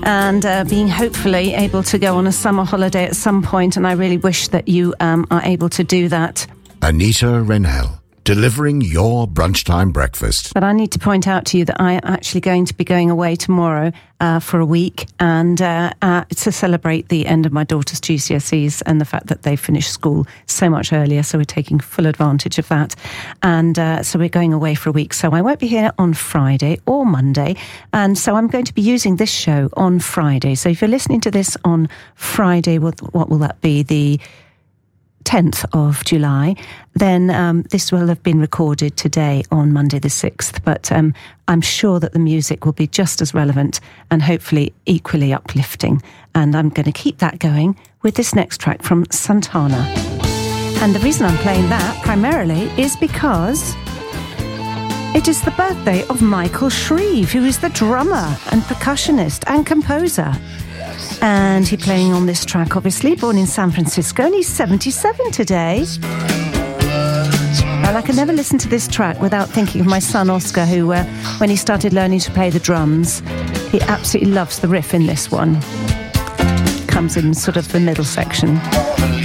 and being hopefully able to go on a summer holiday at some point, and I really wish that you are able to do that. Anita Rennell, delivering your brunchtime breakfast. But I need to point out to you that I am actually going to be going away tomorrow for a week, and to celebrate the end of my daughter's GCSEs and the fact that they finished school so much earlier, so we're taking full advantage of that. And so we're going away for a week, so I won't be here on Friday or Monday, and so I'm going to be using this show on Friday. So if you're listening to this on Friday, what will that be? The 10th of July, then this will have been recorded today on Monday the 6th, but I'm sure that the music will be just as relevant and hopefully equally uplifting, and I'm going to keep that going with this next track from Santana. And the reason I'm playing that primarily is because it is the birthday of Michael Shreve, who is the drummer and percussionist and composer. And he's playing on this track, obviously, born in San Francisco, and he's 77 today. And I can never listen to this track without thinking of my son Oscar, who, when he started learning to play the drums, he absolutely loves the riff in this one. Comes in sort of the middle section.